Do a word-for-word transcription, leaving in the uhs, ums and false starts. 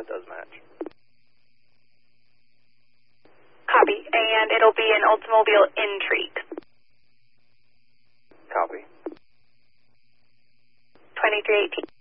that does match. Copy. And it'll be an Oldsmobile Intrigue. Copy. twenty-three eighteen.